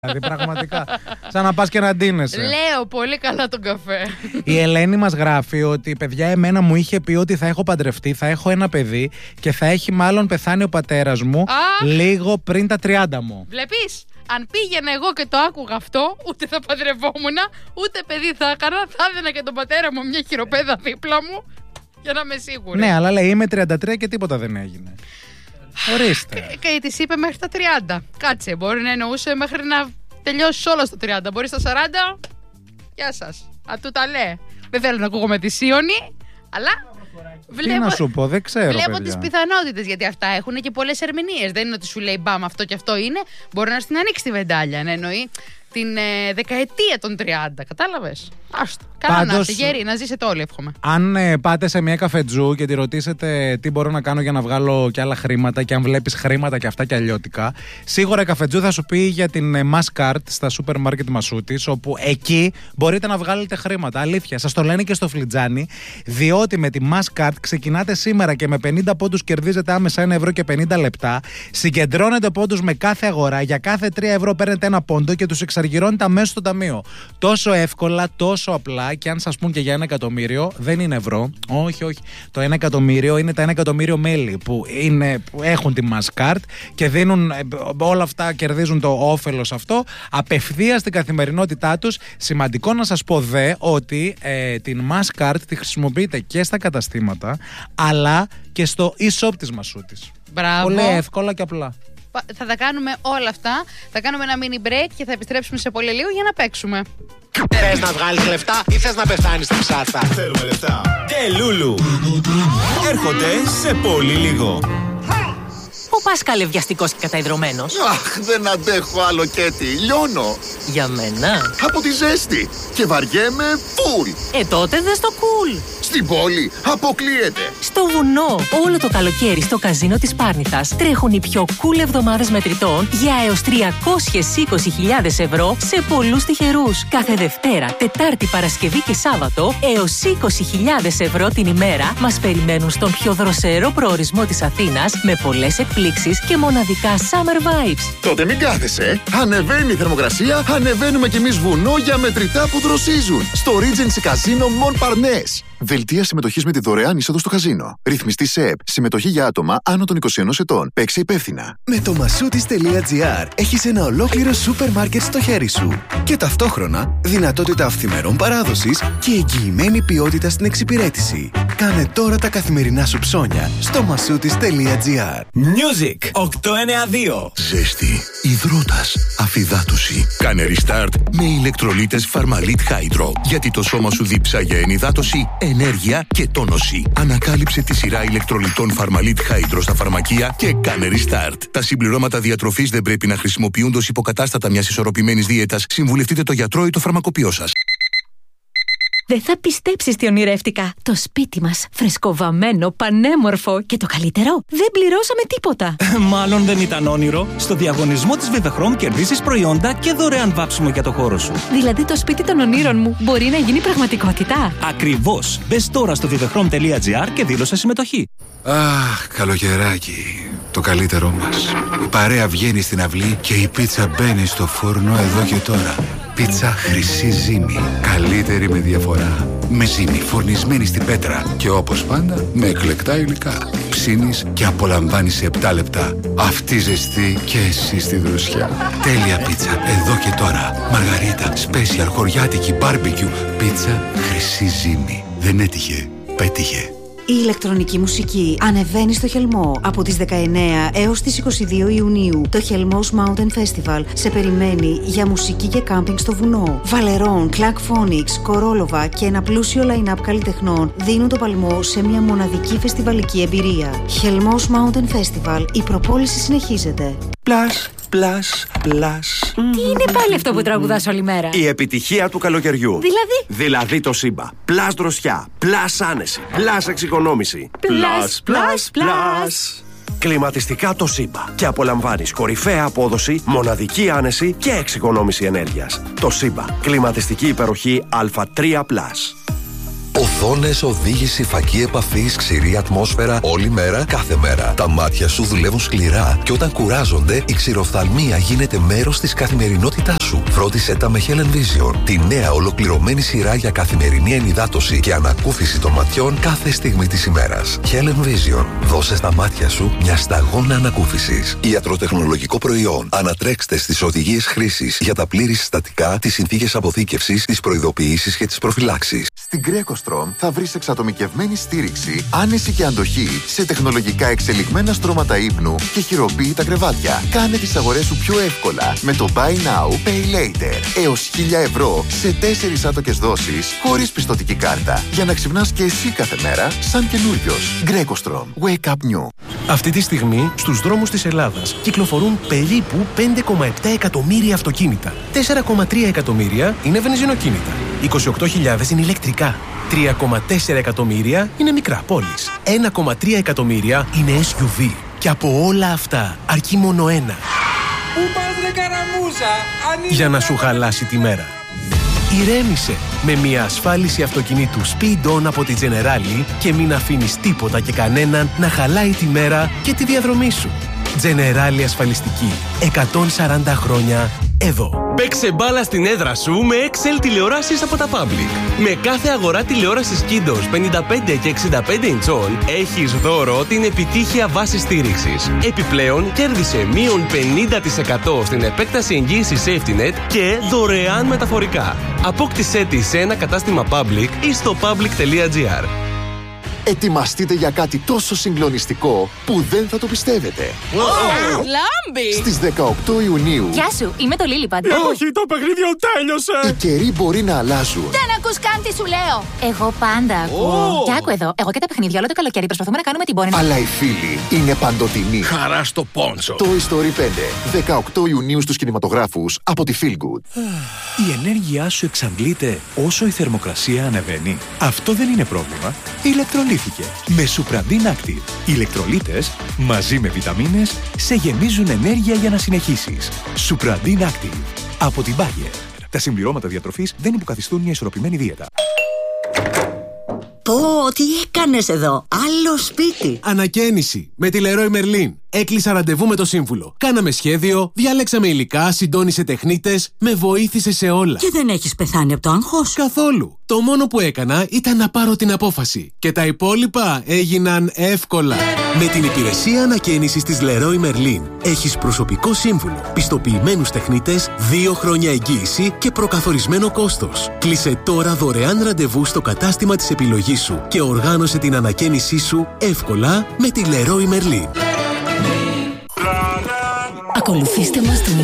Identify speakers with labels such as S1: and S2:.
S1: Δηλαδή πραγματικά, σαν να πας και να ντύνεσαι.
S2: Λέω πολύ καλά τον καφέ.
S1: Η Ελένη μας γράφει ότι παιδιά εμένα μου είχε πει ότι θα έχω παντρευτεί, θα έχω ένα παιδί και θα έχει μάλλον πεθάνει ο πατέρας μου λίγο πριν τα 30 μου.
S2: Βλέπεις, αν πήγαινα εγώ και το άκουγα αυτό, ούτε θα παντρευόμουν, ούτε παιδί θα έκανα, θα έδινα και τον πατέρα μου μια χειροπέδα δίπλα μου για να είμαι σίγουρη.
S1: Ναι, αλλά λέει είμαι 33 και τίποτα δεν έγινε. Ορίστε.
S2: Και της είπε μέχρι τα 30. Κάτσε, μπορεί να εννοούσε μέχρι να τελειώσει όλα στο 30. Μπορεί στα 40. Γεια σας. Ατού τα λέει. Δεν θέλω να ακούγομαι τη Σίωνη, αλλά
S1: τι να σου πω, δεν ξέρω.
S2: Βλέπω τις πιθανότητες, γιατί αυτά έχουν και πολλές ερμηνείες. Δεν είναι ότι σου λέει μπαμ αυτό και αυτό είναι. Μπορεί να στην ανοίξει τη βεντάλια, να εννοεί την δεκαετία των 30. Κατάλαβες. Άστο. Καλά να είσαι γέροι, να ζήσετε όλοι, εύχομαι.
S1: Αν πάτε σε μια καφετζού και τη ρωτήσετε τι μπορώ να κάνω για να βγάλω και άλλα χρήματα, και αν βλέπεις χρήματα και αυτά και αλλιώτικα, σίγουρα η καφετζού θα σου πει για την Masscard στα σούπερ μάρκετ Μασούτης, όπου εκεί μπορείτε να βγάλετε χρήματα. Αλήθεια, σας το λένε και στο φλιτζάνι, διότι με τη Masscard ξεκινάτε σήμερα και με 50 πόντους κερδίζετε άμεσα 1 ευρώ και 50 λεπτά. Συγκεντρώνετε πόντους με κάθε αγορά, για κάθε 3 ευρώ παίρνετε 1 πόντο και τους εξαργυρώνετε αμέσως στο ταμείο. Τόσο εύκολα, τόσο απλά. Και αν σας πούν και για 1 εκατομμύριο, δεν είναι ευρώ. Όχι, όχι. Το 1 εκατομμύριο είναι τα 1 εκατομμύριο μέλη που έχουν τη Masscard και δίνουν όλα αυτά, κερδίζουν το όφελος αυτό απευθείας στην καθημερινότητά τους. Σημαντικό να σας πω δε ότι την Masscard τη χρησιμοποιείτε και στα καταστήματα, αλλά και στο e-shop της Μασούτης.
S2: Μπράβο.
S1: Πολύ εύκολα και απλά.
S2: Θα τα κάνουμε όλα αυτά. Θα κάνουμε ένα mini break και θα επιστρέψουμε σε πολύ λίγο για να παίξουμε.
S3: Θες να βγάλεις λεφτά ή θες να πεθάνεις στην ψάθα?
S4: Θέλουμε λεφτά. Και Λούλου έρχονται σε πολύ λίγο.
S5: Πού πας καλευιαστικός και καταϊδρωμένος?
S6: Αχ, δεν αντέχω άλλο Κέτι, λιώνω.
S5: Για μένα?
S6: Από τη ζέστη και βαριέμαι φουλ.
S5: Τότε δες το cool.
S6: Στην πόλη αποκλείεται.
S5: Στο βουνό, όλο το καλοκαίρι στο καζίνο της Πάρνηθας τρέχουν οι πιο cool εβδομάδες μετρητών για έως 320.000 ευρώ σε πολλούς τυχερούς. Κάθε Δευτέρα, Τετάρτη, Παρασκευή και Σάββατο έως 20.000 ευρώ την ημέρα μας περιμένουν στον πιο δροσερό προορισμό της Αθήνας με πολλές εκπλήξεις και μοναδικά summer vibes.
S6: Τότε μην κάθεσαι. Ανεβαίνει η θερμοκρασία, ανεβαίνουμε κι εμείς βουνό για μετρητά που δροσίζουν. Στο Regency Casino Montparnasse. Δελτία συμμετοχής με τη δωρεάν είσοδο στο καζίνο. Ρυθμιστή ΣΕΠ. Συμμετοχή για άτομα άνω των 21 ετών. Παίξε υπεύθυνα. Με το Masoutis.gr έχεις ένα ολόκληρο σούπερ μάρκετ στο χέρι σου. Και ταυτόχρονα δυνατότητα αυθημερών παράδοσης και εγγυημένη ποιότητα στην εξυπηρέτηση. Κάνε τώρα τα καθημερινά σου ψώνια στο Masoutis.gr.
S4: Music 892.
S7: Ζέστη, υδρότας, αφυδάτωση. Κάνε restart με ηλεκτρολίτες Pharmalit Hydro. Γιατί το σώμα σου διψά για ενυδάτωση, ενέργεια και τόνωση. Ανακάλυψε τη σειρά ηλεκτρολιτών Pharmalit Hydro στα φαρμακεία και κάνε restart. Τα συμπληρώματα διατροφής δεν πρέπει να χρησιμοποιούνται ως υποκατάστατα μιας ισορροπημένης δίαιτας. Συμβουλευτείτε το γιατρό ή το φαρμακοποιό σας.
S8: Δεν θα πιστέψεις τι ονειρεύτηκα. Το σπίτι μας, φρεσκοβαμμένο, πανέμορφο και το καλύτερο, δεν πληρώσαμε τίποτα.
S9: Μάλλον δεν ήταν όνειρο. Στο διαγωνισμό της Vivechrom κερδίσεις προϊόντα και δωρεάν βάψιμο για το χώρο σου.
S8: Δηλαδή το σπίτι των ονείρων μου μπορεί να γίνει πραγματικότητα.
S9: Ακριβώς. Μπες τώρα στο vivechrom.gr και δήλωσε συμμετοχή.
S7: Αχ, καλοκαιράκι. Το καλύτερό μας. Η παρέα βγαίνει στην αυλή και η πίτσα μπαίνει στο φούρνο εδώ και τώρα. Πίτσα Χρυσή Ζύμη. Καλύτερη με διαφορά. Με ζύμη φορνισμένη στην πέτρα. Και όπως πάντα με εκλεκτά υλικά. Ψήνεις και απολαμβάνεις σε 7 λεπτά. Αυτή ζεστή και εσύ στη δροσιά. Τέλεια πίτσα εδώ και τώρα. Μαργαρίτα, special, χωριάτικη, μπάρμπεκιου. Πίτσα Χρυσή Ζύμη. Δεν έτυχε, πέτυχε.
S10: Η ηλεκτρονική μουσική ανεβαίνει στο Χελμό από τις 19 έως τις 22 Ιουνίου. Το Χελμός Mountain Festival σε περιμένει για μουσική και κάμπινγκ στο βουνό. Βαλερών, Clark Phonics, Κορόλοβα και ένα πλούσιο line-up καλλιτεχνών δίνουν το παλμό σε μια μοναδική φεστιβαλική εμπειρία. Χελμός Mountain Festival. Η προπόληση συνεχίζεται.
S8: Τι είναι πάλι αυτό που τραγουδάς όλη μέρα?
S11: Η επιτυχία του καλοκαιριού.
S8: Δηλαδή
S11: το Σύμπα. Πλάς δροσιά, πλάς άνεση, πλάς εξοικονόμηση.
S8: Πλάς.
S11: Κλιματιστικά το Σύμπα. Και απολαμβάνεις κορυφαία απόδοση, μοναδική άνεση και εξοικονόμηση ενέργειας. Το Σύμπα. Κλιματιστική υπεροχή Α3+.
S12: Οθόνες, οδήγηση, φακή επαφής, ξηρή ατμόσφαιρα, όλη μέρα, κάθε μέρα. Τα μάτια σου δουλεύουν σκληρά και όταν κουράζονται, η ξηροφθαλμία γίνεται μέρος της καθημερινότητάς σου. Φρόντισε τα με Helen Vision, τη νέα ολοκληρωμένη σειρά για καθημερινή ενυδάτωση και ανακούφιση των ματιών κάθε στιγμή της ημέρας. Helen Vision, δώσε στα μάτια σου μια σταγόνα ανακούφισης. Ιατροτεχνολογικό προϊόν. Ανατρέξτε στις οδηγίες χρήσης για τα πλήρη συστατικά, τις συνθήκες αποθήκευσης, τις προειδοποιήσεις και τις προφυλάξεις.
S6: Στην GrecoStrom θα βρεις εξατομικευμένη στήριξη, άνεση και αντοχή σε τεχνολογικά εξελιγμένα στρώματα ύπνου και χειροποίητα κρεβάτια. Κάνε τις αγορές σου πιο εύκολα με το Buy Now, Pay Later. Έως 1.000 ευρώ σε 4 άτοκες δόσεις χωρίς πιστωτική κάρτα. Για να ξυπνάς και εσύ κάθε μέρα σαν καινούριος. GrecoStrom. Wake up new.
S11: Αυτή τη στιγμή στους δρόμους της Ελλάδας κυκλοφορούν περίπου 5,7 εκατομμύρια αυτοκίνητα. 4,3 εκατομμύρια είναι βενζινοκίνητα. 28.000 είναι ηλεκτρικά. 3,4 εκατομμύρια είναι μικρά πόλεις. 1,3 εκατομμύρια είναι SUV. Και από όλα αυτά αρκεί μόνο ένα.
S13: Πού πας ρε καραμούζα,
S11: για να σου χαλάσει τη μέρα. Ηρέμησε με μια ασφάλιση αυτοκινήτου Speed On από τη Generali και μην αφήνεις τίποτα και κανέναν να χαλάει τη μέρα και τη διαδρομή σου. Generali ασφαλιστική. 140 χρόνια εδώ.
S14: Παίξε μπάλα στην έδρα σου με Excel τηλεοράσεις από τα Public. Με κάθε αγορά τηλεόρασης Kiddos 55 και 65 ιντσών έχεις δώρο την επιτύχεια βάση στήριξης. Επιπλέον κέρδισε μείον 50% στην επέκταση εγγύησης SafetyNet και δωρεάν μεταφορικά. Απόκτησέ τη σε ένα κατάστημα Public ή στο public.gr.
S6: Ετοιμαστείτε για κάτι τόσο συγκλονιστικό που δεν θα το πιστεύετε.
S15: Λάμπη!
S6: Στις 18 Ιουνίου.
S15: Γεια σου, είμαι το Lillipad.
S6: Όχι, το παιχνίδι τέλειωσε. Οι καιροί μπορεί να αλλάζουν.
S15: Δεν ακούς καν τι σου λέω. Εγώ πάντα ακούω. Κι άκου εδώ, εγώ και τα παιχνίδια όλο το καλοκαίρι προσπαθούμε να κάνουμε την πόνη.
S6: Αλλά οι φίλοι είναι παντοτινοί.
S11: Χαρά στο πόντσο.
S6: Toy Story 5. 18 Ιουνίου στους κινηματογράφους από τη Feel Good.
S16: Η ενέργειά σου εξαντλείται όσο η θερμοκρασία ανεβαίνει. Αυτό δεν είναι πρόβλημα. Ηλεκτρολύθηκε με Supradin Active. Οι ηλεκτρολίτες μαζί με βιταμίνες σε γεμίζουν ενέργεια για να συνεχίσεις. Supradin Active από την Bayer. Τα συμπληρώματα διατροφής δεν υποκαθιστούν μια ισορροπημένη δίαιτα.
S17: Πω, τι έκανες εδώ, άλλο σπίτι.
S11: Ανακαίνιση με τη Leroy Merlin. Έκλεισα ραντεβού με το σύμβουλο. Κάναμε σχέδιο, διάλεξαμε υλικά, συντόνισε τεχνίτες, με βοήθησε σε όλα.
S17: Και δεν έχεις πεθάνει από το άγχος?
S11: Καθόλου. Το μόνο που έκανα ήταν να πάρω την απόφαση. Και τα υπόλοιπα έγιναν εύκολα. Με την υπηρεσία ανακαίνισης της Leroy Merlin έχεις προσωπικό σύμβουλο, πιστοποιημένους τεχνίτες, 2 χρόνια εγγύηση και προκαθορισμένο κόστος. Κλείσε τώρα δωρεάν ραντεβού στο κατάστημα της επιλογής σου και οργάνωσε την ανακαίνισή σου εύκολα με τη Leroy Merlin.
S8: Ακολουθήστε μας στο